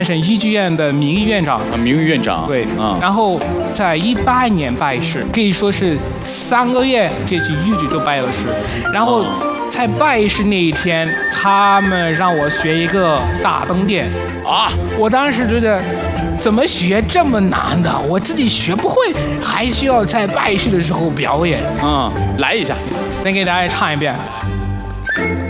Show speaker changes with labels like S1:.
S1: 省医剧院的名誉院长
S2: 啊，名誉院长。
S1: 对，
S2: 啊，
S1: 然后在18年拜师，可以说是3个月这句豫剧就拜了师。然后在拜师那一天，他们让我学一个大灯殿
S2: 啊，
S1: 我当时觉得怎么学这么难的，我自己学不会，还需要在拜师的时候表演。
S2: 来一下，
S1: 再给大家唱一遍。